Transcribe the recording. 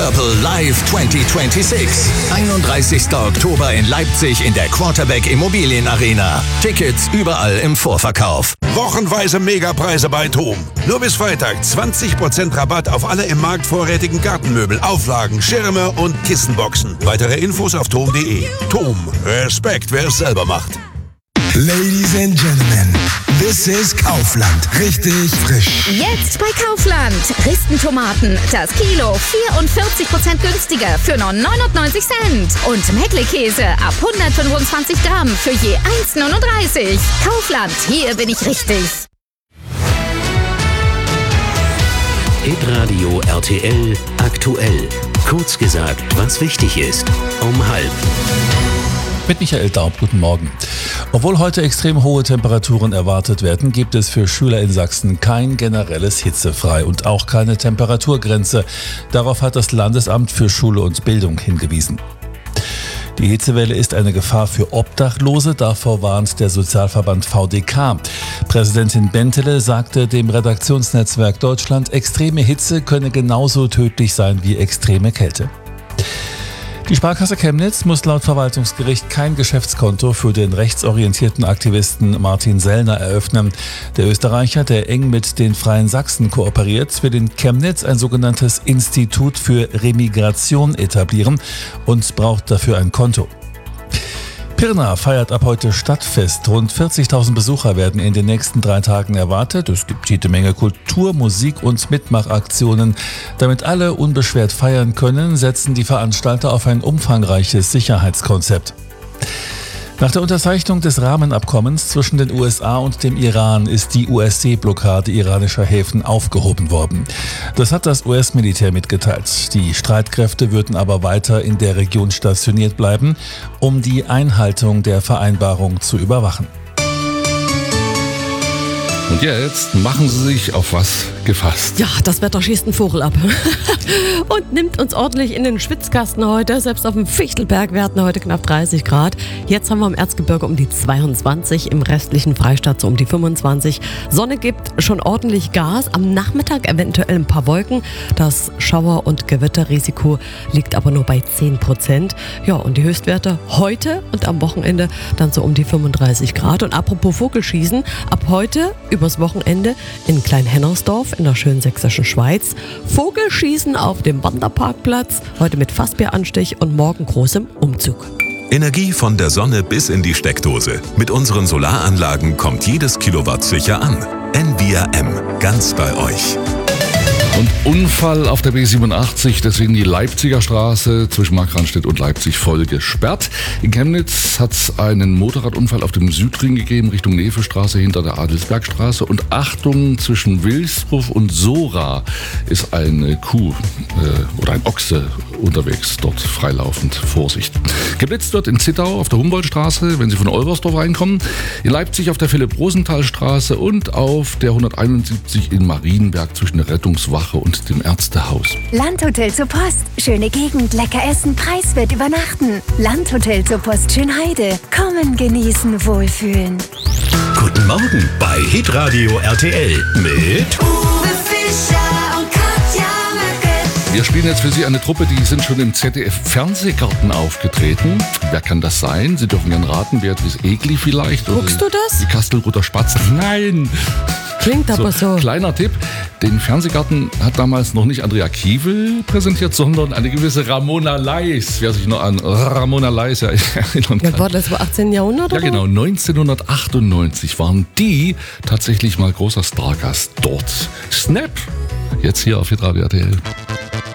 Purple Live 2026. 31. Oktober in Leipzig in der Quarterback Immobilien Arena. Tickets überall im Vorverkauf. Wochenweise Megapreise bei TOM. Nur bis Freitag 20% Rabatt auf alle im Markt vorrätigen Gartenmöbel, Auflagen, Schirme und Kissenboxen. Weitere Infos auf tom.de. TOM. Respekt, wer es selber macht. Ladies and Gentlemen, this is Kaufland. Richtig frisch. Jetzt bei Kaufland. Ristentomaten, das Kilo 44% günstiger für nur 99 Cent. Und Meckle-Käse ab 125 Gramm für je 1,39. Kaufland, hier bin ich richtig. Hitradio RTL aktuell. Kurz gesagt, was wichtig ist. Um 12:30. Mit Michael Daub, guten Morgen. Obwohl heute extrem hohe Temperaturen erwartet werden, gibt es für Schüler in Sachsen kein generelles Hitzefrei und auch keine Temperaturgrenze. Darauf hat das Landesamt für Schule und Bildung hingewiesen. Die Hitzewelle ist eine Gefahr für Obdachlose, davor warnt der Sozialverband VDK. Präsidentin Bentele sagte dem Redaktionsnetzwerk Deutschland, extreme Hitze könne genauso tödlich sein wie extreme Kälte. Die Sparkasse Chemnitz muss laut Verwaltungsgericht kein Geschäftskonto für den rechtsorientierten Aktivisten Martin Sellner eröffnen. Der Österreicher, der eng mit den Freien Sachsen kooperiert, will in Chemnitz ein sogenanntes Institut für Remigration etablieren und braucht dafür ein Konto. Pirna feiert ab heute Stadtfest. Rund 40.000 Besucher werden in den nächsten 3 Tagen erwartet. Es gibt jede Menge Kultur, Musik und Mitmachaktionen. Damit alle unbeschwert feiern können, setzen die Veranstalter auf ein umfangreiches Sicherheitskonzept. Nach der Unterzeichnung des Rahmenabkommens zwischen den USA und dem Iran ist die US-Seeblockade iranischer Häfen aufgehoben worden. Das hat das US-Militär mitgeteilt. Die Streitkräfte würden aber weiter in der Region stationiert bleiben, um die Einhaltung der Vereinbarung zu überwachen. Und jetzt machen Sie sich auf was gefasst. Ja, das Wetter schießt einen Vogel ab und nimmt uns ordentlich in den Schwitzkasten heute. Selbst auf dem Fichtelberg werden heute knapp 30 Grad. Jetzt haben wir im Erzgebirge um die 22, im restlichen Freistaat so um die 25. Sonne gibt schon ordentlich Gas. Am Nachmittag eventuell ein paar Wolken. Das Schauer- und Gewitterrisiko liegt aber nur bei 10%. Ja, und die Höchstwerte heute und am Wochenende dann so um die 35 Grad. Und apropos Vogelschießen, ab heute übers Wochenende in Kleinhennersdorf in der schönen sächsischen Schweiz. Vogelschießen auf dem Wanderparkplatz, heute mit Fassbieranstich und morgen großem Umzug. Energie von der Sonne bis in die Steckdose. Mit unseren Solaranlagen kommt jedes Kilowatt sicher an. Envia M, ganz bei euch. Und Unfall auf der B87, deswegen die Leipziger Straße zwischen Markranstädt und Leipzig voll gesperrt. In Chemnitz hat es einen Motorradunfall auf dem Südring gegeben, Richtung Nevestraße hinter der Adelsbergstraße. Und Achtung, zwischen Wilsdruff und Sora ist eine Kuh oder ein Ochse unterwegs, dort freilaufend. Vorsicht. Geblitzt wird in Zittau auf der Humboldtstraße, wenn Sie von Olbersdorf reinkommen. In Leipzig auf der Philipp-Rosenthal-Straße und auf der 171 in Marienberg zwischen der Rettungswache und dem Ärztehaus. Landhotel zur Post. Schöne Gegend, lecker essen, preiswert übernachten. Landhotel zur Post Schönheide. Kommen, genießen, wohlfühlen. Guten Morgen bei Hitradio RTL mit Uwe Fischer und Katja Möcke. Wir spielen jetzt für Sie eine Truppe, die sind schon im ZDF-Fernsehgarten aufgetreten. Wer kann das sein? Sie dürfen gerne raten. Beatrice Egli vielleicht? Guckst du das? Die Kastelruther Spatzen? Nein! Klingt aber so. Kleiner Tipp, den Fernsehgarten hat damals noch nicht Andrea Kiewel präsentiert, sondern eine gewisse Ramona Leis. Wer sich noch an Ramona Leis erinnern kann. Ja, war das war 18. Jahrhundert? Ja, genau. 1998 waren die tatsächlich mal großer Stargast dort. Snap! Jetzt hier auf Hitradio RTL.